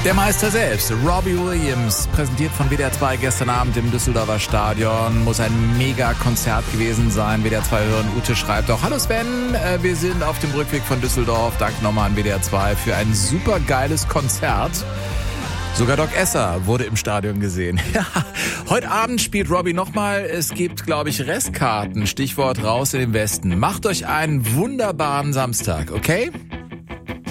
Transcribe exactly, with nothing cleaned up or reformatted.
Der Meister selbst, Robbie Williams, präsentiert von W D R zwei gestern Abend im Düsseldorfer Stadion. Muss ein Mega-Konzert gewesen sein. W D R zwei-Hörerin Ute schreibt auch: Hallo Sven, äh, wir sind auf dem Rückweg von Düsseldorf. Danke nochmal an W D R zwei für ein super geiles Konzert. Sogar Doc Esser wurde im Stadion gesehen. Heute Abend spielt Robbie nochmal. Es gibt, glaube ich, Restkarten. Stichwort raus in den Westen. Macht euch einen wunderbaren Samstag, okay?